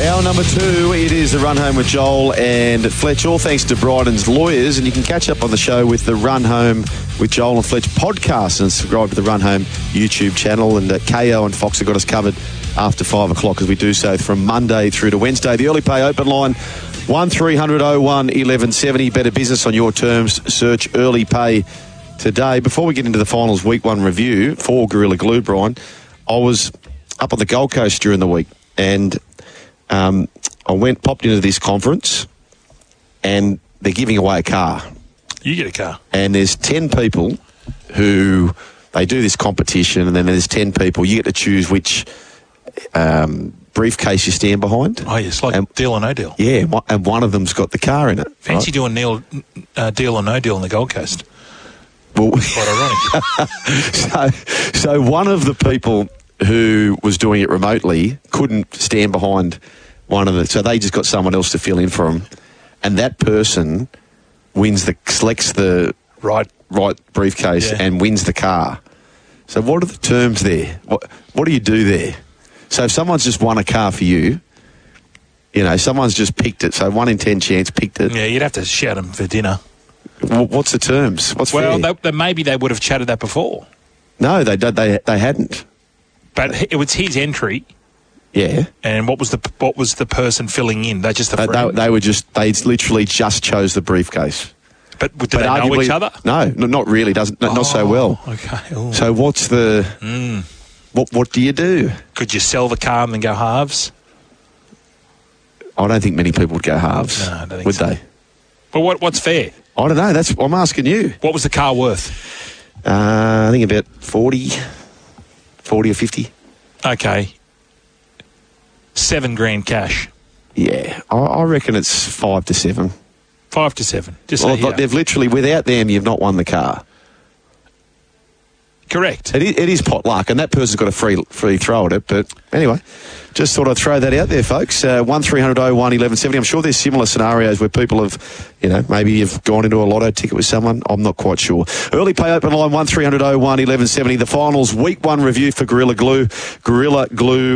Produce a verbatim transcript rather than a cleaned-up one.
Hour number two, it is the Run Home with Joel and Fletch, all thanks to Bryden's Lawyers, and you can catch up on the show with the Run Home with Joel and Fletch podcast and subscribe to the Run Home YouTube channel, and uh, K O and Fox have got us covered after five o'clock as we do so from Monday through to Wednesday. The early pay open line, one three hundred oh one eleven seventy. Better business on your terms. Search early pay today. Before we get into the finals week one review for Gorilla Glue, Brian, I was up on the Gold Coast during the week, and um, I went, popped into this conference, and they're giving away a car. You get a car. And there's ten people who, they do this competition, and then there's ten people. You get to choose which um, briefcase you stand behind. Oh, yes, like and, Deal or No Deal. Yeah, and one of them's got the car in it. Fancy right? doing Neil, uh, Deal or No Deal on the Gold Coast. Well, quite ironic. so, so one of the people who was doing it remotely couldn't stand behind one of the, so they just got someone else to fill in for them, and that person wins the selects the right right briefcase yeah. and wins the car. So what are the terms there? What what do you do there? So if someone's just won a car for you, you know, someone's just picked it. So one in ten chance picked it. Yeah, you'd have to shout them for dinner. Well, what's the terms? What's well, fair? they, they, maybe they would have chatted that before. No, they they they hadn't. But it was his entry. Yeah. And what was the what was the person filling in? They just a they, friend? they, they were just they literally just chose the briefcase. But did but they know each other? No, not really. Doesn't not, oh, not so well. Okay. Ooh. So what's the mm. what? What do you do? Could you sell the car and then go halves? I don't think many people would go halves. No, I don't think would so. they? Well, what what's fair? I don't know. That's I'm asking you. What was the car worth? Uh, I think about forty, forty or fifty. Okay. Seven grand cash. Yeah, I, I reckon it's five to seven. Five to seven. Just well, say they've literally, without them, you've not won the car. Correct. It is, it is pot luck, and that person's got a free free throw at it. But anyway, just thought I'd throw that out there, folks. Uh, one three hundred oh one eleven seventy. I'm sure there's similar scenarios where people have, you know, maybe you've gone into a lotto ticket with someone. I'm not quite sure. Early pay open line one three hundred oh one eleven seventy. The finals week one review for Gorilla Glue. Gorilla Glue.